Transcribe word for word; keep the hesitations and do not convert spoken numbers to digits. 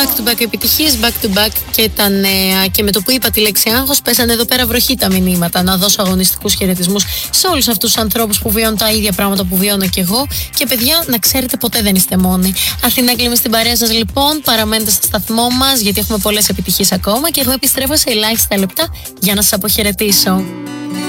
back to back επιτυχίες, back to back και τα νέα. Και με το που είπα τη λέξη άγχος, πέσανε εδώ πέρα βροχή τα μηνύματα. Να δώσω αγωνιστικούς χαιρετισμούς σε όλους αυτούς τους ανθρώπους που βιώνουν τα ίδια πράγματα που βιώνω κι εγώ. Και παιδιά, να ξέρετε, ποτέ δεν είστε μόνοι. Αθηνά Κλίμη στην παρέα σας λοιπόν. Παραμένετε στο σταθμό μας, γιατί έχουμε πολλές επιτυχίες ακόμα. Και εγώ επιστρέφω σε ελάχιστα λεπτά για να σας αποχαιρετήσω.